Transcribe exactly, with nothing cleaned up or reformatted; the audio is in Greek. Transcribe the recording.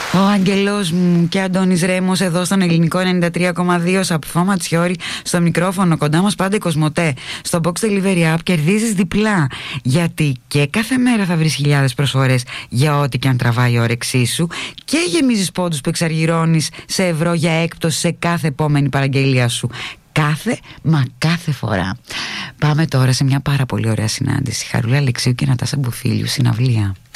Ο Αγγελός μου και Αντώνης Ρέμος εδώ στον Ελληνικό ενενήντα τρία κόμμα δύο. Σαπφό Ματσιόρη στο μικρόφωνο. Κοντά μας πάντα η Κοσμοτέ. Στο Box Delivery App κερδίζεις διπλά. Γιατί και κάθε μέρα θα βρεις χιλιάδες προσφορές για ό,τι και αν τραβάει η όρεξή σου. Και γεμίζεις πόντους που εξαργυρώνεις σε ευρώ για έκπτωση σε κάθε επόμενη παραγγελία σου. Κάθε, μα κάθε φορά. Πάμε τώρα σε μια πάρα πολύ ωραία συνάντηση. Χαρούλα Αλεξίου και Νατάσα Μπουφίλιου, συναυλία.